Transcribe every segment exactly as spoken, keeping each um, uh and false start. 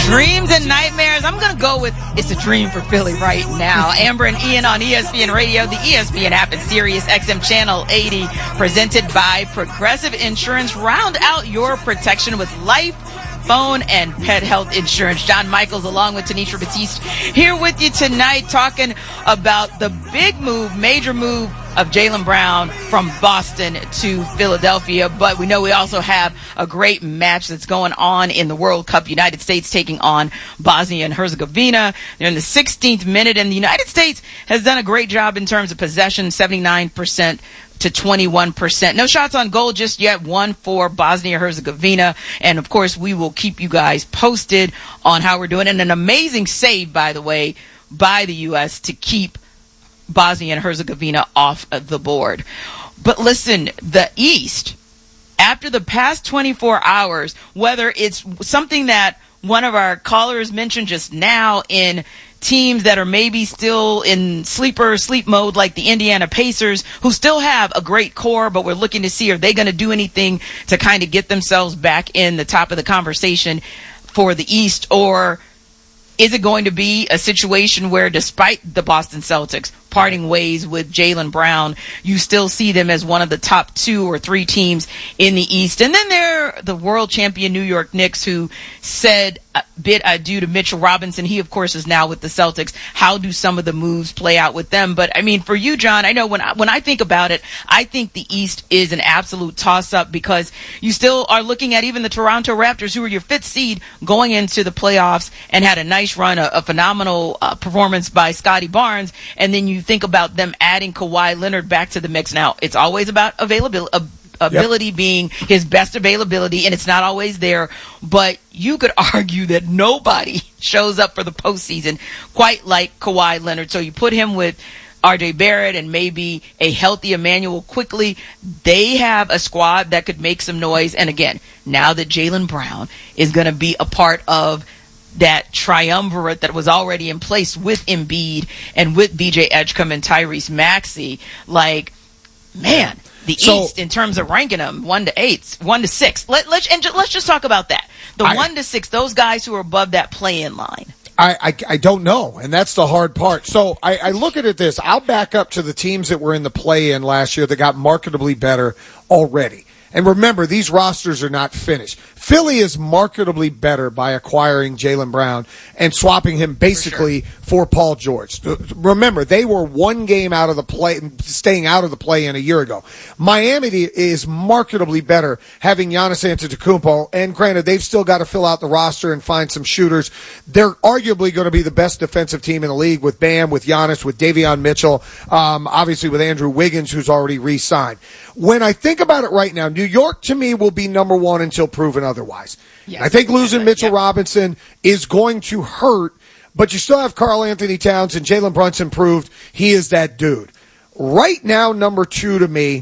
Dreams and nightmares. I'm going to go with it's a dream for Philly right now. Amber and Ian on E S P N Radio, the E S P N app, and Sirius X M Channel eighty, presented by Progressive Insurance. Round out your protection with life, phone, and pet health insurance. John Michaels along with Tanisha Batiste here with you tonight, talking about the big move, major move of Jaylen Brown from Boston to Philadelphia. But we know we also have a great match that's going on in the World Cup. United States taking on Bosnia and Herzegovina. They're in the sixteenth minute, and the United States has done a great job in terms of possession, seventy-nine percent to twenty-one percent. No shots on goal just yet, one for Bosnia-Herzegovina. And, of course, we will keep you guys posted on how we're doing. And an amazing save, by the way, by the U S to keep Bosnia and Herzegovina off of the board. But listen, the East, after the past twenty-four hours, whether it's something that one of our callers mentioned just now in teams that are maybe still in sleeper sleep mode, like the Indiana Pacers, who still have a great core, but we're looking to see are they going to do anything to kind of get themselves back in the top of the conversation for the East, or is it going to be a situation where, despite the Boston Celtics parting ways with Jaylen Brown, you still see them as one of the top two or three teams in the East? And then there are the world champion New York Knicks, who said a bit adieu to Mitchell Robinson. He, of course, is now with the Celtics. How do some of the moves play out with them? But, I mean, for you, John, I know when I, when I think about it, I think the East is an absolute toss-up, because you still are looking at even the Toronto Raptors, who were your fifth seed going into the playoffs and had a nice run, a, a phenomenal uh, performance by Scotty Barnes, and then you think about them adding Kawhi Leonard back to the mix. Now, it's always about availability, uh, ability yep. being his best availability, and it's not always there, but you could argue that nobody shows up for the postseason quite like Kawhi Leonard. So you put him with R J Barrett and maybe a healthy Emmanuel Quickly. They have a squad that could make some noise. And again, now that Jaylen Brown is going to be a part of that triumvirate that was already in place with Embiid and with B J Edgecombe and Tyrese Maxey, like, man, the so, East, in terms of ranking them, one to eight, one to six. Let, let's, and ju- let's just talk about that. The I, one to six, those guys who are above that play-in line. I, I, I don't know, and that's the hard part. So I, I look at it this. I'll back up to the teams that were in the play-in last year that got marketably better already. And remember, these rosters are not finished. Philly is marketably better by acquiring Jaylen Brown and swapping him basically for, sure. for Paul George. Remember, they were one game out of the play, staying out of the play-in a year ago. Miami is marketably better having Giannis Antetokounmpo, and granted, they've still got to fill out the roster and find some shooters. They're arguably going to be the best defensive team in the league with Bam, with Giannis, with Davion Mitchell, um, obviously with Andrew Wiggins, who's already re-signed. When I think about it right now, New York, to me, will be number one until proven otherwise. Yes. I think losing Mitchell yeah. Robinson is going to hurt, but you still have Karl Anthony Towns, and Jalen Brunson proved he is that dude. Right now, number two to me,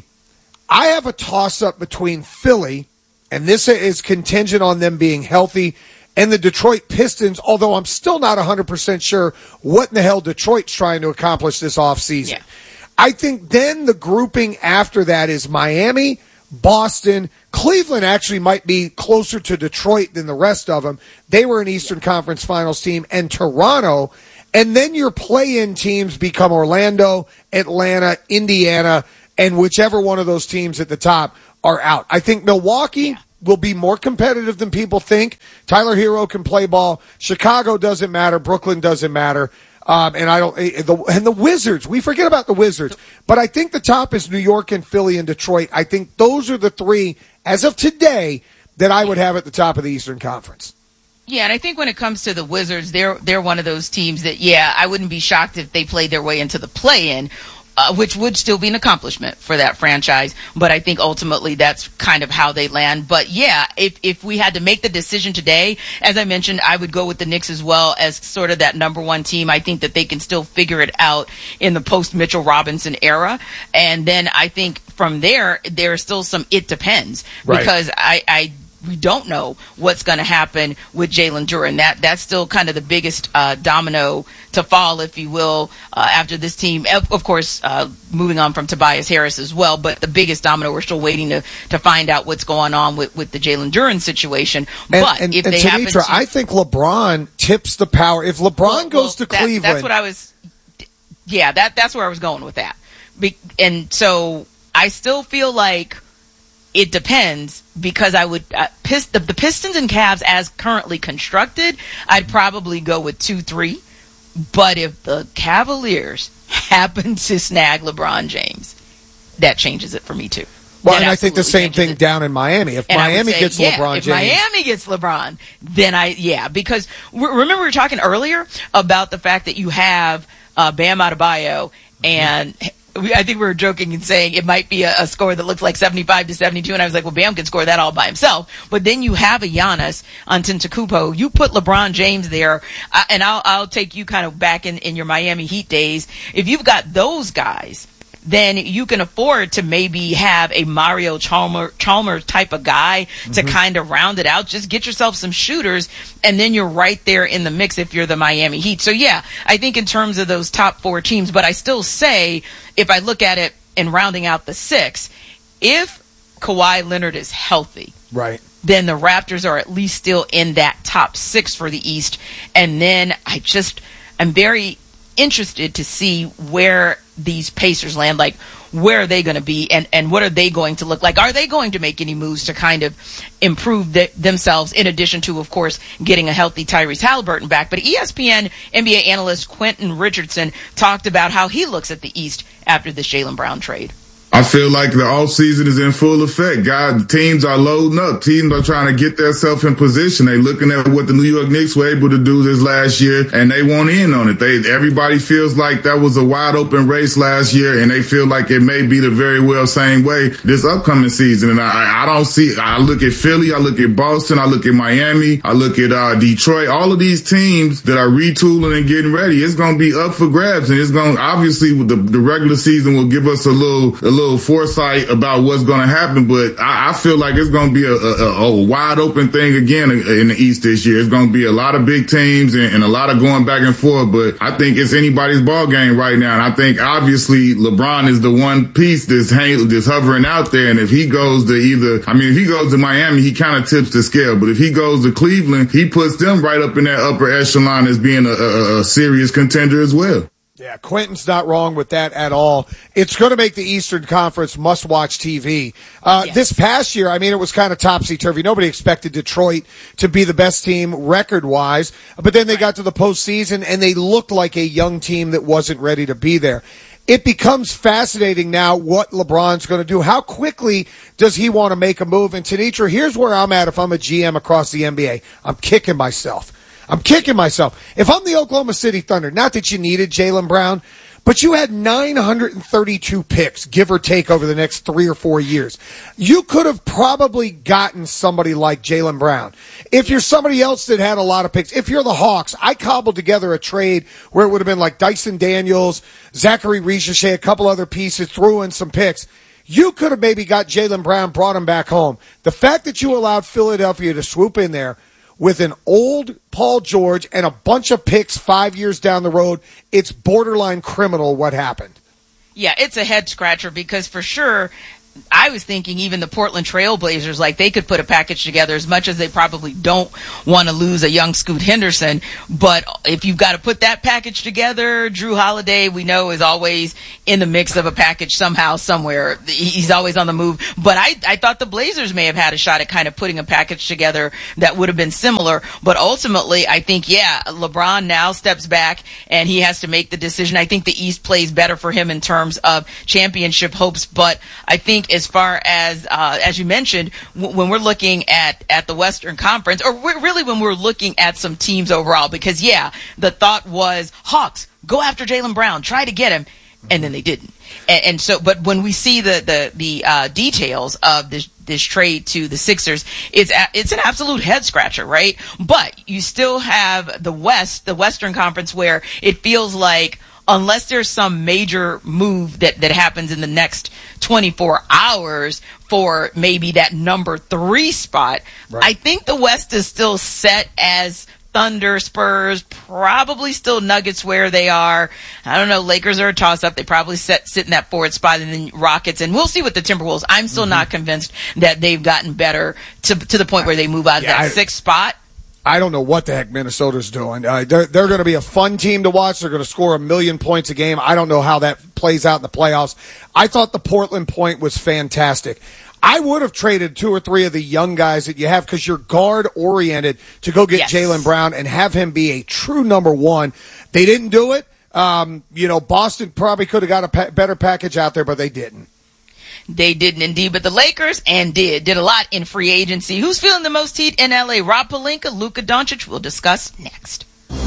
I have a toss-up between Philly, and this is contingent on them being healthy, and the Detroit Pistons, although I'm still not one hundred percent sure what in the hell Detroit's trying to accomplish this offseason. Yeah. I think then the grouping after that is Miami, Boston. Cleveland actually might be closer to Detroit than the rest of them. They were an Eastern Conference Finals team, and Toronto. And then your play-in teams become Orlando, Atlanta, Indiana, and whichever one of those teams at the top are out. I think Milwaukee yeah. will be more competitive than people think. Tyler Hero can play ball. Chicago doesn't matter. Brooklyn doesn't matter. Um, and I don't, the, and the Wizards, we forget about the Wizards, but I think the top is New York and Philly and Detroit. I think those are the three, as of today, that I would have at the top of the Eastern Conference. Yeah, and I think when it comes to the Wizards, they're, they're one of those teams that, yeah, I wouldn't be shocked if they played their way into the play-in. Uh, which would still be an accomplishment for that franchise. But I think ultimately that's kind of how they land. But yeah, if, if we had to make the decision today, as I mentioned, I would go with the Knicks as well as sort of that number one team. I think that they can still figure it out in the post-Mitchell Robinson era. And then I think from there, there's still some it depends. Right. Because I, I we don't know what's going to happen with Jalen Duren. That that's still kind of the biggest uh, domino to fall, if you will, uh, after this team. Of course, uh, moving on from Tobias Harris as well, but the biggest domino, we're still waiting to, to find out what's going on with, with the Jalen Duren situation. And, but and, if and they Tenitra, happen to, I think LeBron tips the power. If LeBron well, goes well, to that, Cleveland, that's what I was. Yeah, that that's where I was going with that. Be, and so I still feel like it depends, because I would uh, pist- the, the Pistons and Cavs as currently constructed, I'd probably go with two three. But if the Cavaliers happen to snag LeBron James, that changes it for me too. Well, That and I think the same thing it. down in Miami. If And Miami say, gets yeah, LeBron if James, Miami gets LeBron, then I yeah, because remember we were talking earlier about the fact that you have uh, Bam Adebayo, and we, I think we were joking and saying it might be a, a score that looks like seventy-five to seventy-two, and I was like, well, Bam can score that all by himself. But then you have a Giannis Antetokounmpo. You put LeBron James there, uh, and I'll I'll take you kind of back in in your Miami Heat days. If you've got those guys, then you can afford to maybe have a Mario Chalmers, Chalmers type of guy to mm-hmm. kind of round it out. Just get yourself some shooters, and then you're right there in the mix if you're the Miami Heat. So, yeah, I think in terms of those top four teams, but I still say, if I look at it in rounding out the six, if Kawhi Leonard is healthy, right, then the Raptors are at least still in that top six for the East. And then I just, I'm very interested to see where these Pacers land, like where are they going to be, and, and what are they going to look like? Are they going to make any moves to kind of improve the, themselves, in addition to, of course, getting a healthy Tyrese Halliburton back? But E S P N N B A analyst Quentin Richardson talked about how he looks at the East after this Jaylen Brown trade. I feel like the offseason is in full effect. God, teams are loading up. Teams are trying to get themselves in position. They looking at what the New York Knicks were able to do this last year, and they want in on it. They everybody feels like that was a wide open race last year, and they feel like it may be the very well same way this upcoming season. And I, I don't see. I look at Philly, I look at Boston, I look at Miami, I look at uh, Detroit. All of these teams that are retooling and getting ready, it's going to be up for grabs, and it's going obviously the the regular season will give us a little a little. foresight about what's going to happen, but I, I feel like it's going to be a, a, a wide open thing again in the East this year. It's going to be a lot of big teams and, and a lot of going back and forth, but I think it's anybody's ball game right now. And I think obviously LeBron is the one piece that's, hang, that's hovering out there. And if he goes to either, I mean, if he goes to Miami, he kind of tips the scale, but if he goes to Cleveland, he puts them right up in that upper echelon as being a, a, a serious contender as well. Yeah, Quentin's not wrong with that at all. It's going to make the Eastern Conference must-watch T V. Uh, yes. This past year, I mean, it was kind of topsy-turvy. Nobody expected Detroit to be the best team record-wise, but then they got to the postseason, and they looked like a young team that wasn't ready to be there. It becomes fascinating now what LeBron's going to do. How quickly does he want to make a move? And Tenitra, here's where I'm at if I'm a G M across the N B A. I'm kicking myself. I'm kicking myself. If I'm the Oklahoma City Thunder, not that you needed Jaylen Brown, but you had nine hundred thirty-two picks, give or take, over the next three or four years. You could have probably gotten somebody like Jaylen Brown. If you're somebody else that had a lot of picks, if you're the Hawks, I cobbled together a trade where it would have been like Dyson Daniels, Zachary Ricochet, a couple other pieces, threw in some picks. You could have maybe got Jaylen Brown, brought him back home. The fact that you allowed Philadelphia to swoop in there with an old Paul George and a bunch of picks five years down the road, it's borderline criminal what happened. Yeah, it's a head scratcher because for sure, I was thinking even the Portland Trail Blazers, like they could put a package together as much as they probably don't want to lose a young Scoot Henderson. But if you've got to put that package together, Drew Holiday, we know, is always in the mix of a package somehow, somewhere. He's always on the move. But I, I thought the Blazers may have had a shot at kind of putting a package together that would have been similar. But ultimately, I think, yeah, LeBron now steps back and he has to make the decision. I think the East plays better for him in terms of championship hopes. But I think as far as, uh, as you mentioned, w- when we're looking at, at the Western Conference, or we're really when we're looking at some teams overall, because, yeah, the thought was, Hawks, go after Jaylen Brown, try to get him, and then they didn't. And, and so, but when we see the, the, the, uh, details of this, this trade to the Sixers, it's, a, it's an absolute head scratcher, right? But you still have the West, the Western Conference, where it feels like unless there's some major move that, that happens in the next twenty-four hours for maybe that number three spot, right. I think the West is still set as Thunder, Spurs, probably still Nuggets where they are. I don't know. Lakers are a toss-up. They probably set, sit in that fourth spot, and then Rockets. And we'll see with the Timberwolves. I'm still mm-hmm. not convinced that they've gotten better to to the point where they move out of yeah, that I, sixth spot. I don't know what the heck Minnesota's doing. Uh, they're they're going to be a fun team to watch. They're going to score a million points a game. I don't know how that plays out in the playoffs. I thought the Portland point was fantastic. I would have traded two or three of the young guys that you have because you're guard-oriented to go get yes. Jaylen Brown and have him be a true number one. They didn't do it. Um, you know, Boston probably could have got a pa- better package out there, but they didn't. They didn't indeed, but the Lakers, and did, did a lot in free agency. Who's feeling the most heat in L A? Rob Pelinka, Luka Doncic. We'll discuss next.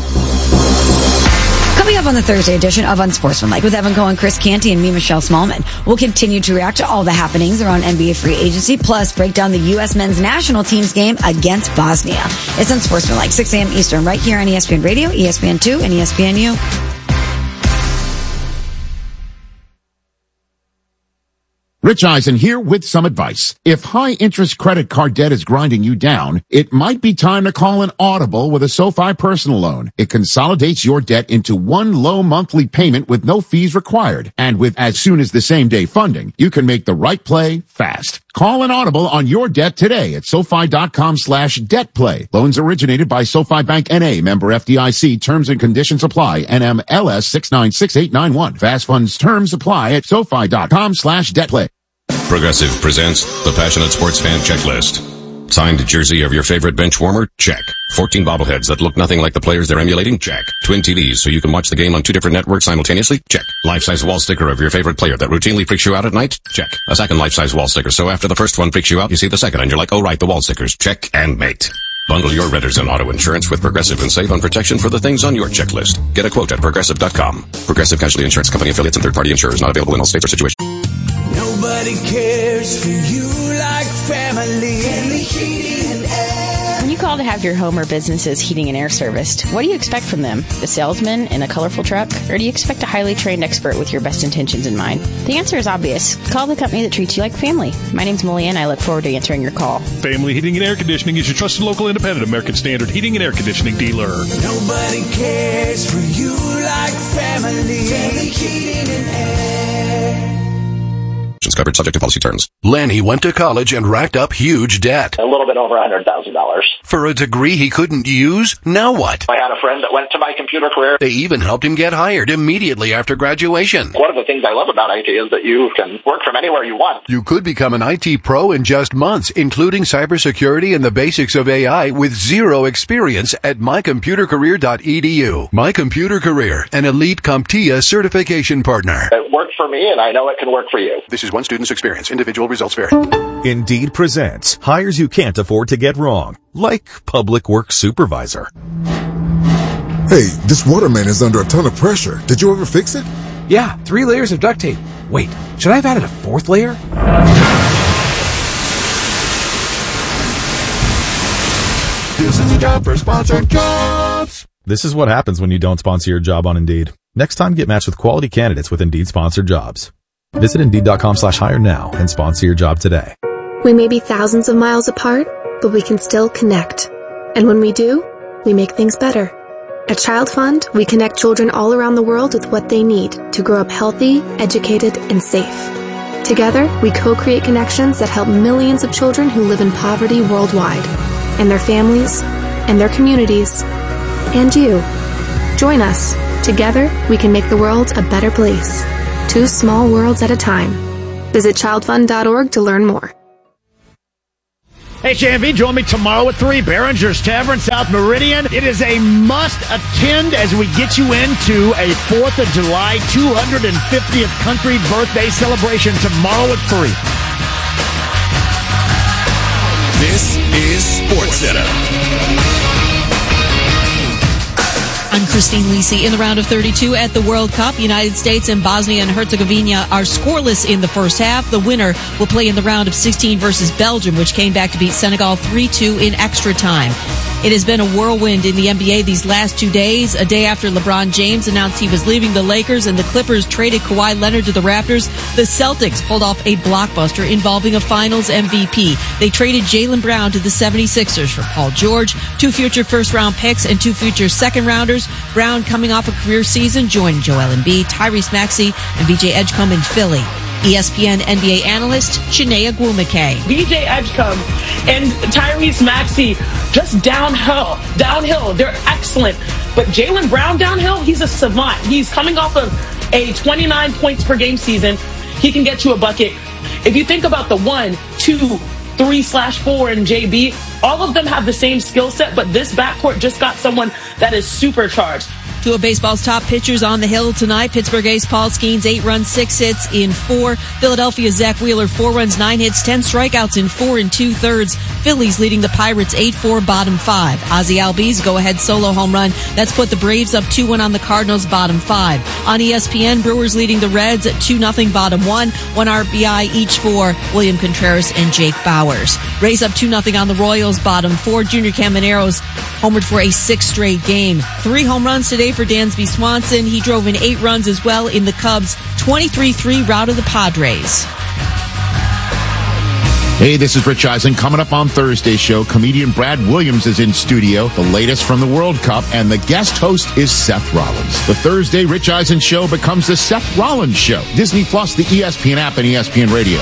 Coming up on the Thursday edition of Unsportsmanlike with Evan Cohen, Chris Canty, and me, Michelle Smallman. We'll continue to react to all the happenings around N B A free agency, plus break down the U S men's national team's game against Bosnia. It's Unsportsmanlike, six a.m. Eastern, right here on E S P N Radio, E S P N two, and E S P N U. Rich Eisen here with some advice. If high-interest credit card debt is grinding you down, it might be time to call an Audible with a SoFi personal loan. It consolidates your debt into one low monthly payment with no fees required. And with as soon as the same-day funding, you can make the right play fast. Call an Audible on your debt today at SoFi.com slash debt play. Loans originated by SoFi Bank N A, member F D I C. Terms and conditions apply. N M L S six nine six eight nine one. Fast funds terms apply at SoFi.com slash debt play. Progressive presents the Passionate Sports Fan Checklist. Signed jersey of your favorite bench warmer? Check. fourteen bobbleheads that look nothing like the players they're emulating? Check. Twin T Vs so you can watch the game on two different networks simultaneously? Check. Life-size wall sticker of your favorite player that routinely freaks you out at night? Check. A second life-size wall sticker so after the first one freaks you out, you see the second and you're like, oh right, the wall stickers. Check and mate. Bundle your renters and auto insurance with Progressive and save on protection for the things on your checklist. Get a quote at Progressive dot com. Progressive Casualty Insurance Company affiliates and third-party insurers not available in all states or situations. Nobody cares for you like family. Family Heating and Air. When you call to have your home or business's heating and air serviced, what do you expect from them? A salesman in a colorful truck? Or do you expect a highly trained expert with your best intentions in mind? The answer is obvious. Call the company that treats you like family. My name's Molly Ann. I look forward to answering your call. Family Heating and Air Conditioning is your trusted local independent American Standard heating and air conditioning dealer. Nobody cares for you like family. Family Heating and Air. Covered subject to policy terms. Lanny went to college and racked up huge debt. A little bit over one hundred thousand dollars. For a degree he couldn't use? Now what? I had a friend that went to my computer career. They even helped him get hired immediately after graduation. One of the things I love about I T is that you can work from anywhere you want. You could become an I T pro in just months, including cybersecurity and the basics of A I with zero experience at my computer career dot e d u. My Computer Career, an elite CompTIA certification partner. It worked for me, and I know it can work for you. This is one student's experience. Individual results vary. Indeed presents hires you can't afford to get wrong, like public works supervisor. Hey, this waterman is under a ton of pressure. Did you ever fix it? Yeah, three layers of duct tape. Wait, should I have added a fourth layer? This is a job for sponsored jobs. This is what happens when you don't sponsor your job on Indeed. Next time, get matched with quality candidates with Indeed sponsored jobs. Visit Indeed.com slash hire now and sponsor your job today. We may be thousands of miles apart, but we can still connect. And when we do, we make things better. At Child Fund, we connect children all around the world with what they need to grow up healthy, educated, and safe. Together, we co-create connections that help millions of children who live in poverty worldwide, and their families, and their communities, and you. Join us. Together, we can make the world a better place. Two small worlds at a time. Visit child fund dot org to learn more. Hey, J M V, join me tomorrow at three, Behringer's Tavern, South Meridian. It is a must-attend as we get you into a fourth of July two hundred fiftieth country birthday celebration tomorrow at three. This is SportsCenter. I'm Christine Lisi. In the round of thirty-two at the World Cup, United States and Bosnia and Herzegovina are scoreless in the first half. The winner will play in the round of sixteen versus Belgium, which came back to beat Senegal three two in extra time. It has been a whirlwind in the N B A these last two days. A day after LeBron James announced he was leaving the Lakers and the Clippers traded Kawhi Leonard to the Raptors, the Celtics pulled off a blockbuster involving a finals M V P. They traded Jaylen Brown to the seventy-sixers for Paul George, two future first-round picks, and two future second-rounders. Brown, coming off a career season, joined Joel Embiid, Tyrese Maxey, and V J Edgecombe in Philly. E S P N N B A analyst Chiney Ogwumike. V J Edgecombe and Tyrese Maxey just downhill. Downhill. They're excellent. But Jaylen Brown downhill, he's a savant. He's coming off of a twenty-nine points per game season. He can get you a bucket. If you think about the one, two, three slash four and J B, all of them have the same skill set, but this backcourt just got someone that is supercharged. Two of baseball's top pitchers on the hill tonight. Pittsburgh ace Paul Skeens, eight runs, six hits in four. Philadelphia Zach Wheeler, four runs, nine hits, ten strikeouts in four and two thirds. Phillies leading the Pirates eight four, bottom five. Ozzie Albies go-ahead solo home run. That's put the Braves up two one on the Cardinals, bottom five. On E S P N, Brewers leading the Reds at two nothing, bottom one. One R B I each for William Contreras and Jake Bowers. Rays up two nothing on the Royals, bottom four. Junior Camaneros homered for a sixth straight game. Three home runs today for Dansby Swanson. He drove in eight runs as well in the Cubs' twenty-three three rout of the Padres. Hey, this is Rich Eisen. Coming up on Thursday's show, comedian Brad Williams is in studio, the latest from the World Cup, and the guest host is Seth Rollins. The Thursday Rich Eisen show becomes the Seth Rollins show. Disney Plus, the E S P N app, and E S P N Radio.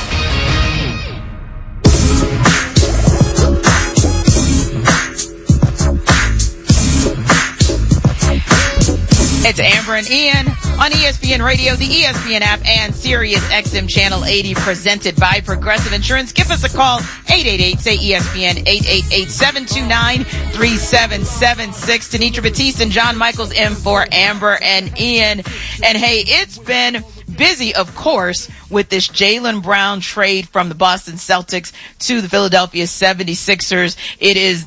It's Amber and Ian on E S P N Radio, the E S P N app, and Sirius X M Channel eighty, presented by Progressive Insurance. Give us a call, eight eight eight, say E S P N, eight eight eight, seven two nine, three seven seven six. Tanitra Batiste and John Michaels in for Amber and Ian. And hey, it's been busy, of course, with this Jaylen Brown trade from the Boston Celtics to the Philadelphia seventy-sixers. It is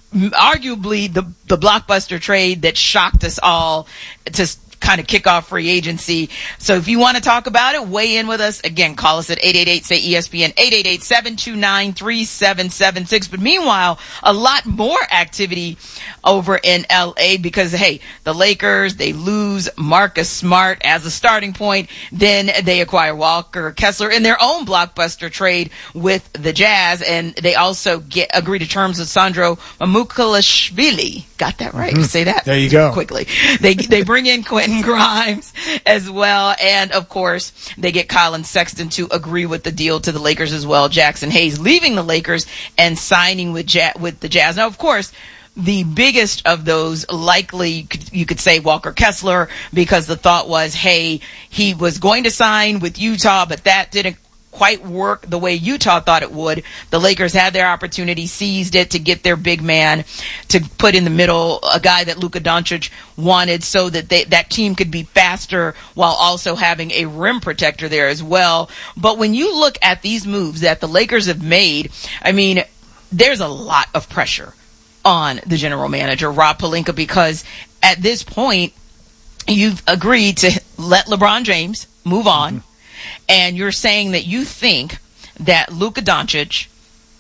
arguably the the blockbuster trade that shocked us all to kind of kick off free agency. So if you want to talk about it, weigh in with us. Again, call us at eight eight eight, say E S P N, eight eight eight, seven two nine, three seven seven six. But meanwhile, a lot more activity over in L A because, hey, the Lakers, they lose Marcus Smart as a starting point. Then they acquire Walker Kessler in their own blockbuster trade with the Jazz. And they also get agree to terms with Sandro Mamukelashvili. Got that right. Mm-hmm. Say that. There you go. Quickly. They, they bring in Quentin Grimes as well. And of course, they get Colin Sexton to agree with the deal to the Lakers as well. Jackson Hayes leaving the Lakers and signing with ja- with the Jazz. Now, of course, the biggest of those likely, you could say Walker Kessler, because the thought was, hey, he was going to sign with Utah, but that didn't quite work the way Utah thought it would. The Lakers had their opportunity, seized it to get their big man to put in the middle, a guy that Luka Doncic wanted so that they, that team could be faster while also having a rim protector there as well. But when you look at these moves that the Lakers have made, I mean, there's a lot of pressure on the general manager, Rob Pelinka, because at this point, you've agreed to let LeBron James move on. Mm-hmm. And you're saying that you think that Luka Doncic,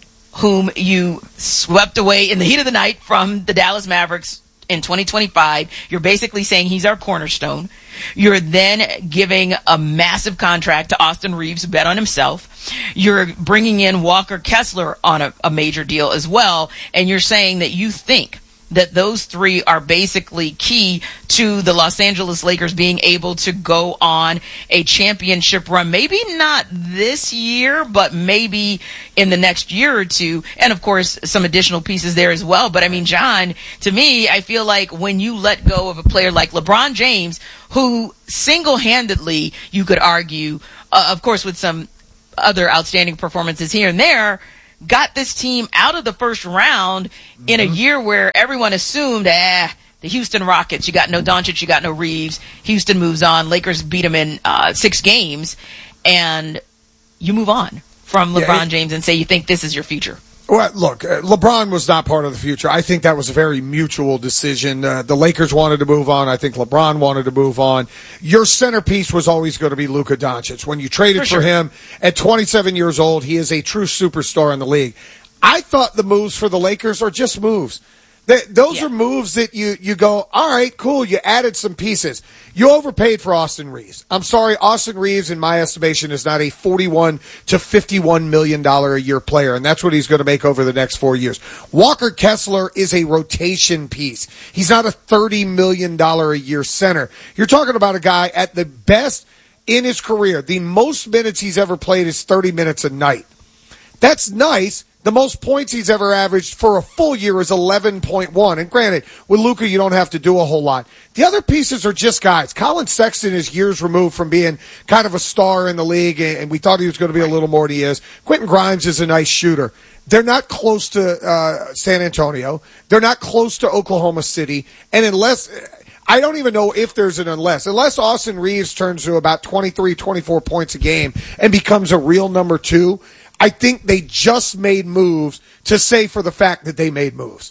whom you swept away in the heat of the night from the Dallas Mavericks in twenty twenty-five, you're basically saying he's our cornerstone. You're then giving a massive contract to Austin Reeves, who bet on himself. You're bringing in Walker Kessler on a, a major deal as well. And you're saying that you think that those three are basically key to the Los Angeles Lakers being able to go on a championship run. Maybe not this year, but maybe in the next year or two. And, of course, some additional pieces there as well. But, I mean, John, to me, I feel like when you let go of a player like LeBron James, who single-handedly, you could argue, uh, of course, with some other outstanding performances here and there, got this team out of the first round mm-hmm. in a year where everyone assumed, ah, the Houston Rockets, you got no Doncic, you got no Reeves. Houston moves on. Lakers beat them in uh, six games. And you move on from LeBron yeah, it, James and say you think this is your future. Well, look, uh, LeBron was not part of the future. I think that was a very mutual decision. Uh, the Lakers wanted to move on. I think LeBron wanted to move on. Your centerpiece was always going to be Luka Doncic. When you traded for, for sure. him at twenty-seven years old, he is a true superstar in the league. I thought the moves for the Lakers are just moves. They, those yeah. are moves that you, you go, all right, cool, you added some pieces. You overpaid for Austin Reeves. I'm sorry, Austin Reeves, in my estimation, is not a forty-one to fifty-one million dollars a year player, and that's what he's going to make over the next four years. Walker Kessler is a rotation piece. He's not a thirty million dollars a year center. You're talking about a guy at the best in his career. The most minutes he's ever played is thirty minutes a night. That's nice. The most points he's ever averaged for a full year is eleven point one. And granted, with Luka, you don't have to do a whole lot. The other pieces are just guys. Colin Sexton is years removed from being kind of a star in the league, and we thought he was going to be a little more than he is. Quentin Grimes is a nice shooter. They're not close to uh, San Antonio. They're not close to Oklahoma City. And unless... I don't even know if there's an unless. Unless Austin Reeves turns to about twenty-three, twenty-four points a game and becomes a real number two, I think they just made moves to say for the fact that they made moves.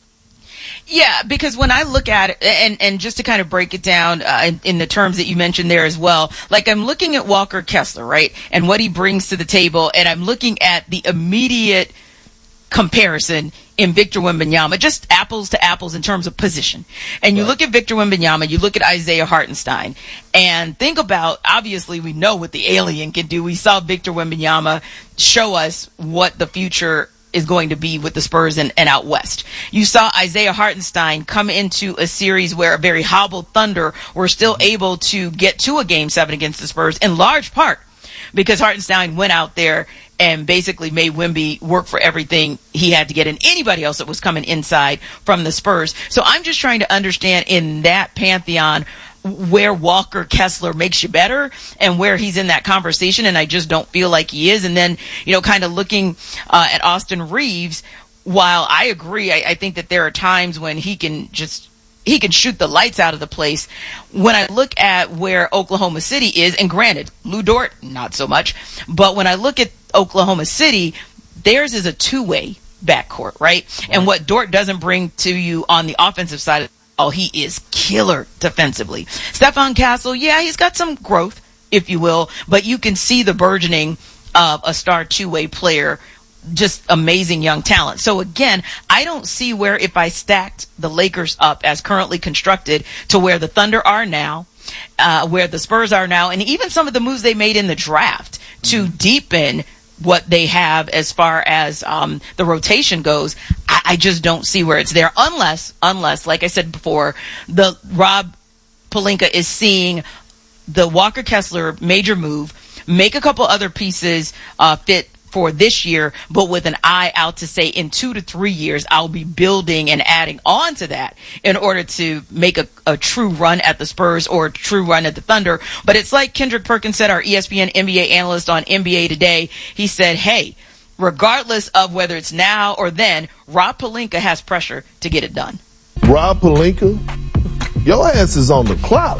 Yeah, because when I look at it, and, and just to kind of break it down uh, in, in the terms that you mentioned there as well, like I'm looking at Walker Kessler, right, and what he brings to the table, and I'm looking at the immediate comparison in Victor Wembanyama, just apples to apples in terms of position. And you right. look at Victor Wembanyama, you look at Isaiah Hartenstein, and think about, obviously we know what the alien can do. We saw Victor Wembanyama show us what the future is going to be with the Spurs and, and out west. You saw Isaiah Hartenstein come into a series where a very hobbled Thunder were still able to get to a game seven against the Spurs, in large part because Hartenstein went out there and basically made Wemby work for everything he had to get and anybody else that was coming inside from the Spurs. So I'm just trying to understand in that pantheon where Walker Kessler makes you better and where he's in that conversation, and I just don't feel like he is. And then, you know, kind of looking uh, at Austin Reeves, while I agree, I, I think that there are times when he can just he can shoot the lights out of the place. When I look at where Oklahoma City is, and granted, Lou Dort, not so much, but when I look at Oklahoma City, theirs is a two-way backcourt, right? right? And what Dort doesn't bring to you on the offensive side, oh, he is killer defensively. Stephon Castle, yeah, he's got some growth, if you will, but you can see the burgeoning of a star two-way player. Just amazing young talent. So again, I don't see where if I stacked the Lakers up as currently constructed to where the Thunder are now, uh, where the Spurs are now, and even some of the moves they made in the draft to mm-hmm. deepen what they have as far as um, the rotation goes, I, I just don't see where it's there unless, unless, like I said before, the Rob Pelinka is seeing the Walker Kessler major move, make a couple other pieces uh, fit for this year, but with an eye out to say in two to three years, I'll be building and adding on to that in order to make a, a true run at the Spurs or a true run at the Thunder. But it's like Kendrick Perkins said, our E S P N N B A analyst on N B A Today. He said, hey, regardless of whether it's now or then, Rob Pelinka has pressure to get it done. Rob Pelinka, your ass is on the clock.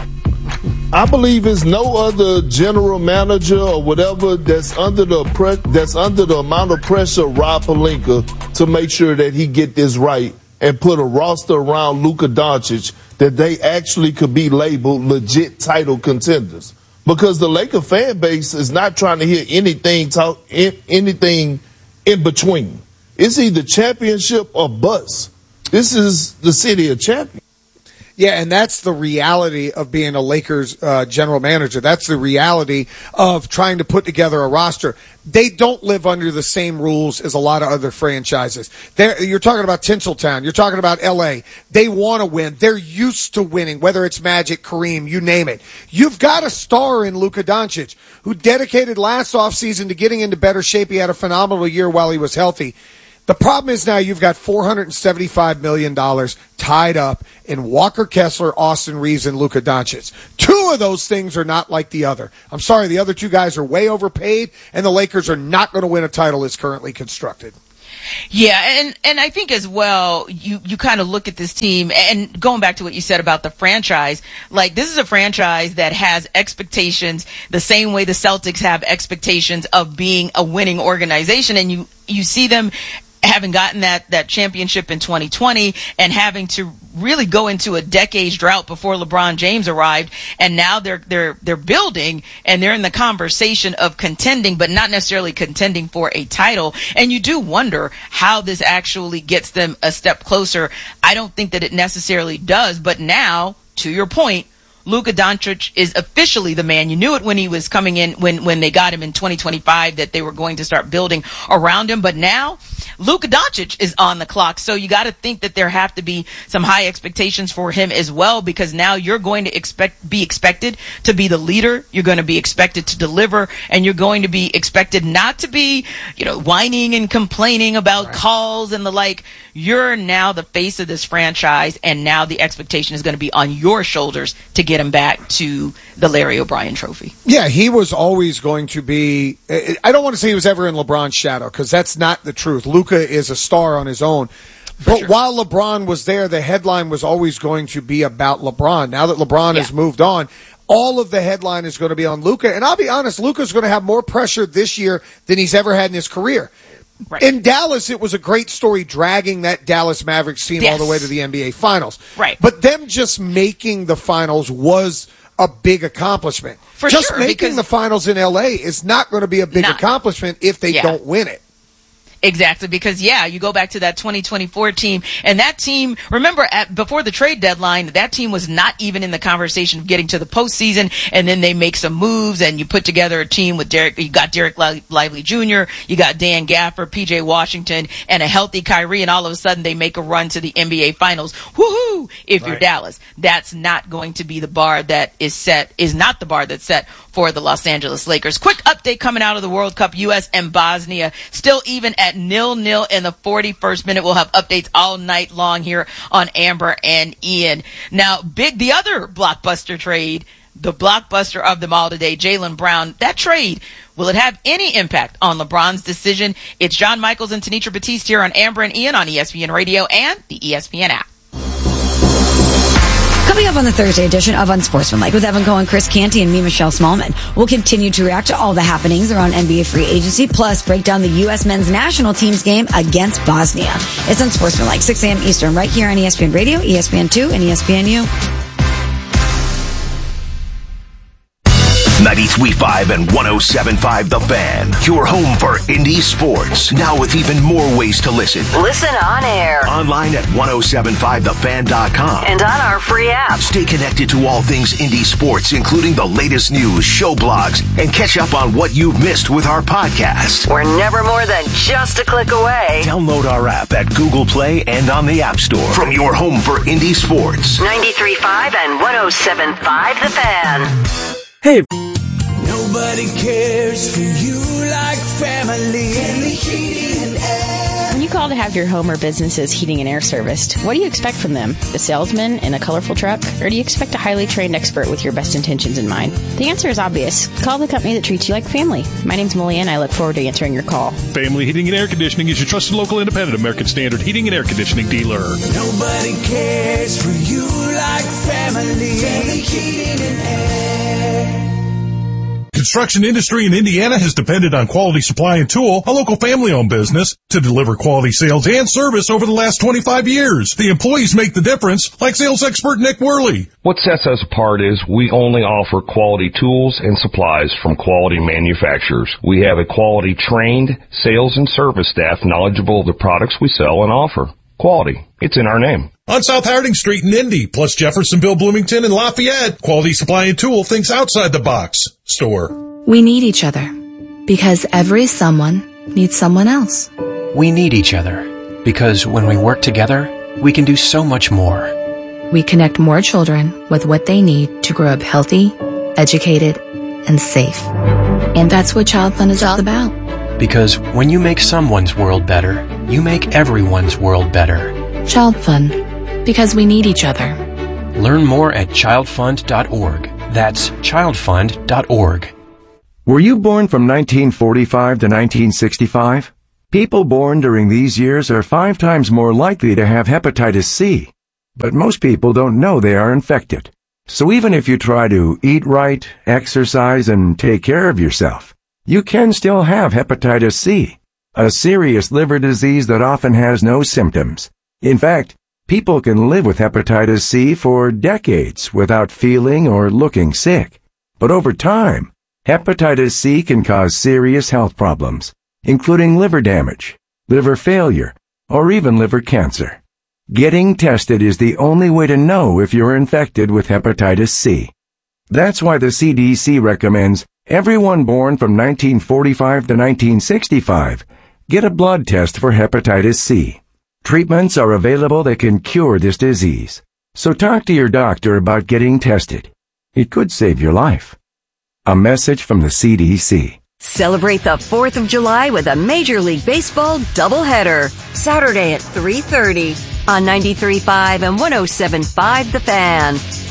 I believe it's no other general manager or whatever that's under the pre- that's under the amount of pressure Rob Pelinka to make sure that he get this right and put a roster around Luka Doncic that they actually could be labeled legit title contenders. Because the Laker fan base is not trying to hear anything talk in, anything in between. It's either championship or bust. This is the city of champions. Yeah, and that's the reality of being a Lakers uh, general manager. That's the reality of trying to put together a roster. They don't live under the same rules as a lot of other franchises. They're, you're talking about Tinseltown. You're talking about L A. They want to win. They're used to winning, whether it's Magic, Kareem, you name it. You've got a star in Luka Doncic who dedicated last offseason to getting into better shape. He had a phenomenal year while he was healthy. The problem is now you've got four hundred seventy-five million dollars tied up in Walker Kessler, Austin Reeves, and Luka Doncic. Two of those things are not like the other. I'm sorry, the other two guys are way overpaid, and the Lakers are not going to win a title as currently constructed. Yeah, and, and I think as well, you, you kind of look at this team, and going back to what you said about the franchise, like this is a franchise that has expectations the same way the Celtics have expectations of being a winning organization, and you, you see them having gotten that, that championship in twenty twenty and having to really go into a decade's drought before LeBron James arrived, and now they're they're they're building and they're in the conversation of contending, but not necessarily contending for a title. And you do wonder how this actually gets them a step closer. I don't think that it necessarily does, but now, to your point, Luka Doncic is officially the man. You knew it when he was coming in, when, when they got him in twenty twenty-five, that they were going to start building around him. But now Luka Doncic is on the clock. So you got to think that there have to be some high expectations for him as well, because now you're going to expect, be expected to be the leader. You're going to be expected to deliver, and you're going to be expected not to be, you know, whining and complaining about right. calls and the like. You're now the face of this franchise, and now the expectation is going to be on your shoulders to get him back to the Larry O'Brien trophy. Yeah, he was always going to be, I don't want to say he was ever in LeBron's shadow, because that's not the truth. Luka is a star on his own. For but sure. While LeBron was there, the headline was always going to be about LeBron. Now that LeBron yeah. has moved on, all of the headline is going to be on Luka. And I'll be honest, Luka's going to have more pressure this year than he's ever had in his career. Right. In Dallas, it was a great story dragging that Dallas Mavericks team yes. all the way to the N B A Finals. Right. But them just making the Finals was a big accomplishment. For just sure, making the Finals in L A is not going to be a big not, accomplishment if they yeah. don't win it. Exactly, because, yeah, you go back to that twenty twenty-four team, and that team, remember, at, before the trade deadline, that team was not even in the conversation of getting to the postseason, and then they make some moves, and you put together a team with Derek, you got Derek Lively Junior, you got Dan Gafford, P J Washington, and a healthy Kyrie, and all of a sudden they make a run to the N B A Finals. Woohoo! If right. you're Dallas. That's not going to be the bar that is set, is not the bar that's set for the Los Angeles Lakers. Quick update coming out of the World Cup, U S and Bosnia, still even at nil-nil in the forty-first minute. We'll have updates all night long here on Amber and Ian. Now, big, the other blockbuster trade, the blockbuster of them all today, Jaylen Brown, that trade, will it have any impact on LeBron's decision? It's John Michaels and Tanitra Batiste here on Amber and Ian on E S P N Radio and the E S P N app. Coming up on the Thursday edition of Unsportsmanlike with Evan Cohen, Chris Canty, and me, Michelle Smallman, we'll continue to react to all the happenings around N B A free agency, plus break down the U S men's national team's game against Bosnia. It's Unsportsmanlike, six a.m. Eastern, right here on E S P N Radio, E S P N two, and E S P N U. ninety-three point five and one oh seven point five The Fan. Your home for indie sports. Now with even more ways to listen. Listen on air. Online at ten seventy-five the fan dot com. And on our free app. Stay connected to all things indie sports, including the latest news, show blogs, and catch up on what you've missed with our podcast. We're never more than just a click away. Download our app at Google Play and on the App Store. From your home for indie sports. ninety-three point five and one oh seven point five The Fan. Hey. Nobody cares for you like family. Family Heating and Air. When you call to have your home or business's heating and air serviced, what do you expect from them? A salesman in a colorful truck? Or do you expect a highly trained expert with your best intentions in mind? The answer is obvious. Call the company that treats you like family. My name's Molly Ann. I look forward to answering your call. Family Heating and Air Conditioning is your trusted local independent American Standard heating and air conditioning dealer. Nobody cares for you like family. Family Heating and Air. Construction industry in Indiana has depended on Quality Supply and Tool, a local family-owned business, to deliver quality sales and service over the last twenty-five years. The employees make the difference, like sales expert Nick Worley. What sets us apart is we only offer quality tools and supplies from quality manufacturers. We have a quality trained sales and service staff knowledgeable of the products we sell and offer. Quality. It's in our name. On South Harding Street in Indy, plus Jeffersonville, Bloomington, and Lafayette, Quality Supply and Tool thinks outside the box. Store. We need each other because every someone needs someone else. We need each other because when we work together, we can do so much more. We connect more children with what they need to grow up healthy, educated, and safe. And that's what Child Fund is all about. Because when you make someone's world better, you make everyone's world better. Child Fund. Because we need each other. Learn more at child fund dot org. That's child fund dot org. Were you born from nineteen forty-five to nineteen sixty-five? People born during these years are five times more likely to have hepatitis C. But most people don't know they are infected. So even if you try to eat right, exercise, and take care of yourself, you can still have hepatitis C. a serious liver disease that often has no symptoms. In fact, people can live with hepatitis C for decades without feeling or looking sick. But over time, hepatitis C can cause serious health problems, including liver damage, liver failure, or even liver cancer. Getting tested is the only way to know if you're infected with hepatitis C. That's why the C D C recommends everyone born from nineteen forty-five to nineteen sixty-five get a blood test for hepatitis C. Treatments are available that can cure this disease. So talk to your doctor about getting tested. It could save your life. A message from the C D C. Celebrate the fourth of July with a Major League Baseball doubleheader. Saturday at three thirty on ninety-three point five and one oh seven point five The Fan.